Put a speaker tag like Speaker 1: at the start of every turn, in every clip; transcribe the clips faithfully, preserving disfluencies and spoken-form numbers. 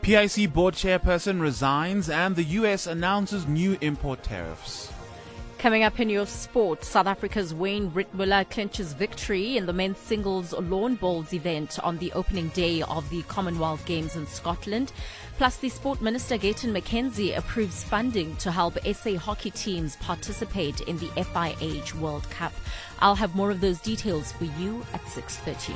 Speaker 1: P I C board chairperson resigns and the U S announces new import tariffs.
Speaker 2: Coming up in your sport, South Africa's Wayne Rittmuller clinches victory in the men's singles lawn bowls event on the opening day of the Commonwealth Games in Scotland. Plus, the Sport Minister Gayton McKenzie approves funding to help S A hockey teams participate in the F I H World Cup. I'll have more of those details for you at six thirty.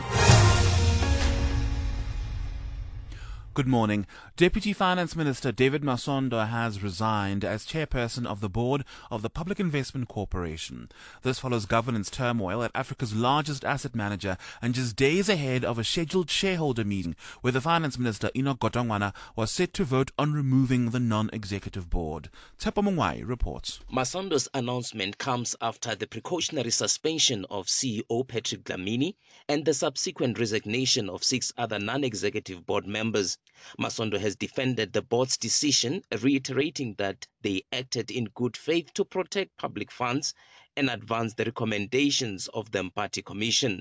Speaker 1: Good morning. Deputy Finance Minister David Masondo has resigned as chairperson of the board of the Public Investment Corporation. This follows governance turmoil at Africa's largest asset manager and just days ahead of a scheduled shareholder meeting where the Finance Minister Enoch Godongwana was set to vote on removing the non-executive board. Tsepo Mungwai reports.
Speaker 3: Masondo's announcement comes after the precautionary suspension of C E O Patrick Dlamini and the subsequent resignation of six other non-executive board members. Masondo has defended the board's decision, reiterating that they acted in good faith to protect public funds and advance the recommendations of the Mpati Commission.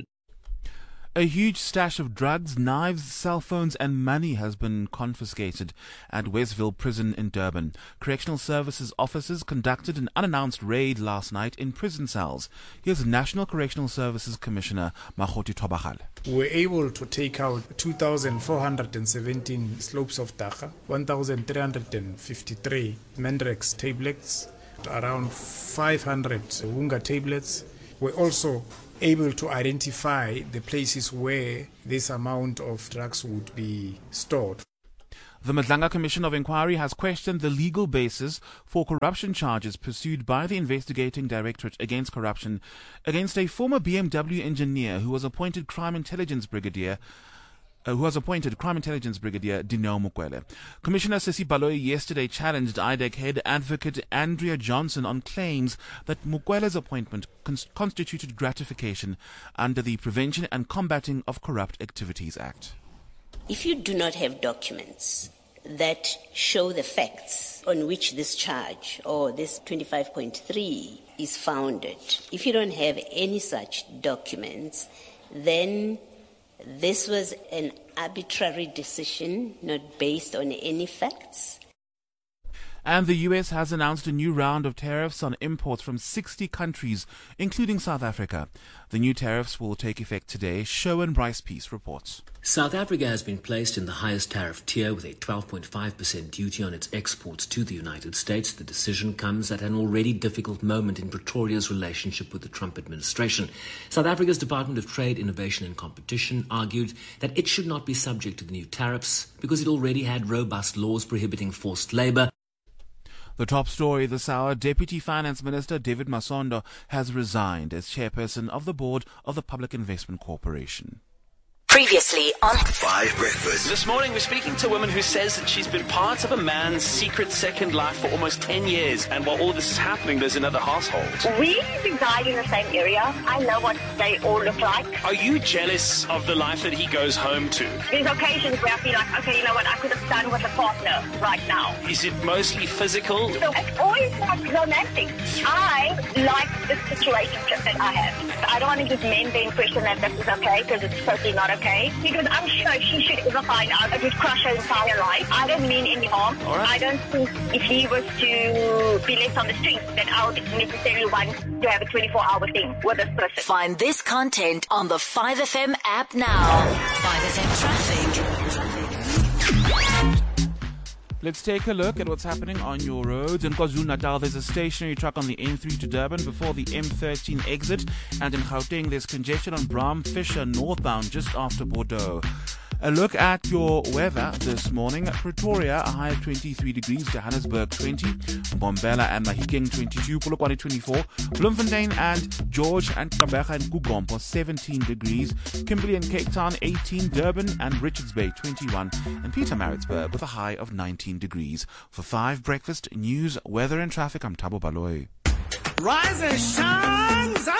Speaker 1: A huge stash of drugs, knives, cell phones and money has been confiscated at Westville Prison in Durban. Correctional Services officers conducted an unannounced raid last night in prison cells. Here's National Correctional Services Commissioner Makgoti Thobagale.
Speaker 4: We were able to take out two thousand four hundred seventeen slopes of dagga, one thousand three hundred fifty-three Mendrex tablets, around five hundred Wunga tablets. We're also able to identify the places where this amount of drugs would be stored.
Speaker 1: The Madlanga Commission of Inquiry has questioned the legal basis for corruption charges pursued by the Investigating Directorate Against Corruption against a former B M W engineer who was appointed Crime Intelligence Brigadier Uh, who was appointed Crime Intelligence Brigadier Dineo Mukwele. Commissioner Sisi Baloyi yesterday challenged I D E C head advocate Andrea Johnson on claims that Mukwele's appointment cons- constituted gratification under the Prevention and Combating of Corrupt Activities Act.
Speaker 5: If you do not have documents that show the facts on which this charge or this twenty-five point three is founded, if you don't have any such documents, then this was an arbitrary decision, not based on any facts.
Speaker 1: And the U S has announced a new round of tariffs on imports from sixty countries, including South Africa. The new tariffs will take effect today. Sherwin Bryce Peace reports.
Speaker 6: South Africa has been placed in the highest tariff tier with a twelve point five percent duty on its exports to the United States. The decision comes at an already difficult moment in Pretoria's relationship with the Trump administration. South Africa's Department of Trade, Innovation and Competition argued that it should not be subject to the new tariffs because it already had robust laws prohibiting forced labor.
Speaker 1: The top story this hour, Deputy Finance Minister David Masondo has resigned as chairperson of the board of the Public Investment Corporation.
Speaker 7: Previously on
Speaker 8: Five Breakfast.
Speaker 9: This morning we're speaking to a woman who says that she's been part of a man's secret second life for almost ten years, and while all this is happening, there's another household.
Speaker 10: We reside in the same area. I know what they all look like.
Speaker 9: Are you jealous of the life that he goes home to?
Speaker 10: There's occasions where I feel like, okay, you know what, I could have done with a partner right now.
Speaker 9: Is it mostly physical?
Speaker 10: So it's always like romantic. I like the situationship that I have. I don't want to give men the impression that this is okay, because it's totally not okay. Because I'm sure if she should ever find out, it would crush her entire life. I don't mean any harm.
Speaker 9: All right.
Speaker 10: I don't think if he was to be left on the streets, that I would necessarily want to have a twenty-four hour thing with this person.
Speaker 7: Find this content on the five F M app now. five F M Traffic.
Speaker 1: Let's take a look at what's happening on your roads. In KwaZulu-Natal, there's a stationary truck on the N three to Durban before the M thirteen exit. And in Gauteng, there's congestion on Bram Fisher northbound just after Bordeaux. A look at your weather this morning. Pretoria, a high of twenty-three degrees. Johannesburg, twenty. Mbombela and Mahikeng, twenty-two. Polokwane, twenty-four. Bloemfontein and George and Gqeberha and Kugompo, seventeen degrees. Kimberley and Cape Town, eighteen. Durban and Richards Bay, twenty-one. And Pietermaritzburg with a high of nineteen degrees. For five Breakfast News, Weather and Traffic, I'm Thabo Baloyi.
Speaker 11: Rise and shine,